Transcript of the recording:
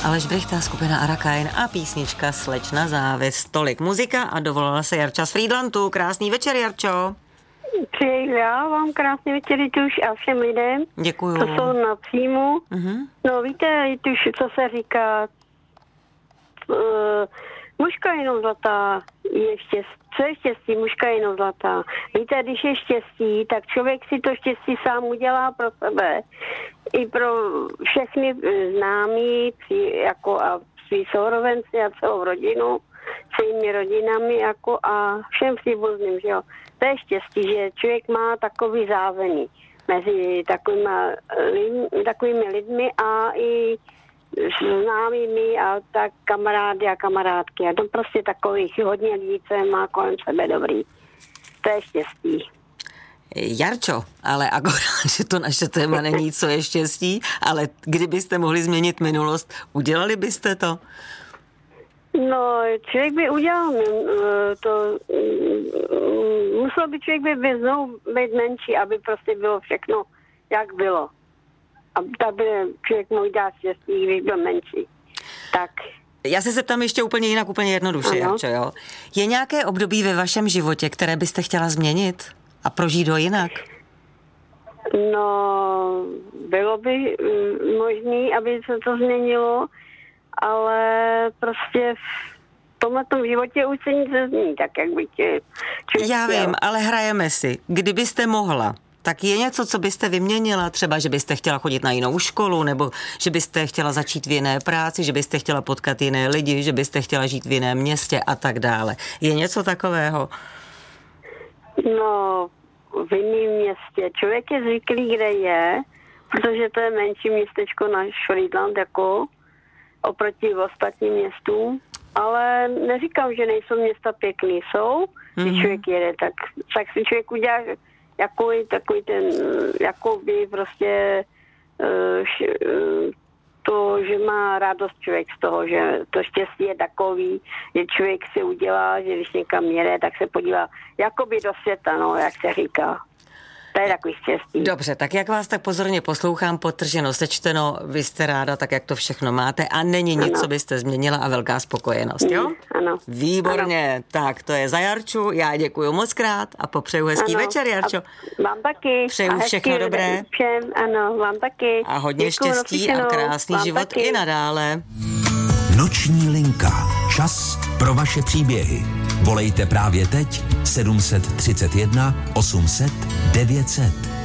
Aleš Brychta, skupina Arakain a písnička Slečna závist. Tolik muzika a dovolala se Jarča z Frýdlantu. Krásný večer, Jarčo. Přeji já vám krásný večer, Jituš, a všem lidem. Děkuju. To jsou na příjmu. No víte, Jituš, co se říká, mužka jenom zlatá, co je štěstí, mužka jenom zlatá. Víte, když je štěstí, tak člověk si to štěstí sám udělá pro sebe. I pro všechny známí, jako a svý sourovenci a celou rodinu, svými rodinami jako a všem příbuzným, že jo. To je štěstí, že člověk má takový zázemí mezi takovými lidmi a i známými a tak kamarády a kamarádky. A to prostě takových hodně lidí, co má kolem sebe dobrý. To je štěstí. Jarčo, ale akorát, že to naše téma není, co je štěstí, ale kdybyste mohli změnit minulost, udělali byste to? No, člověk by udělal to, musel by člověk by znovu být menší, aby prostě bylo všechno, jak bylo. A tak by člověk mohl dát štěstí, když byl menší. Tak. Já se zeptám ještě úplně jinak, úplně jednoduše, Jarčo, jo? Je nějaké období ve vašem životě, které byste chtěla změnit a prožít ho jinak? No, bylo by možné, aby se to změnilo, ale prostě v tomhletom životě už se nic nezmění, tak jak by tě člověk Já chtěl. vím, ale hrajeme si. Kdybyste mohla, tak je něco, co byste vyměnila? Třeba, že byste chtěla chodit na jinou školu, nebo že byste chtěla začít v jiné práci, že byste chtěla potkat jiné lidi, že byste chtěla žít v jiném městě a tak dále. Je něco takového? No, v jiném městě. Člověk je zvyklý, kde je, protože to je menší městečko na Frýdlant, jako oproti ostatním městům. Ale neříkám, že nejsou města pěkný. Jsou, když člověk jede, tak si člověk udělá takový ten, jakoby prostě to, že má radost člověk z toho, že to štěstí je takový, že člověk si udělá, že když někam jede, tak se podívá jakoby do světa, no, jak se říká. To je takový štěstí. Dobře, tak jak vás tak pozorně poslouchám, podtrženo, sečteno, vy jste ráda, tak jak to všechno máte a není nic, co byste změnila a velká spokojenost, jo? Ano. Výborně, ano. Tak to je za Jarču, já děkuju moc krát a popřeju hezký večer, Jarčo. Vám taky. Přeju všechno dobré. Všem, ano, vám taky. A hodně štěstí a krásný vám život taky. I nadále. Noční linka. Čas pro vaše příběhy. Volejte právě teď 731 800 900.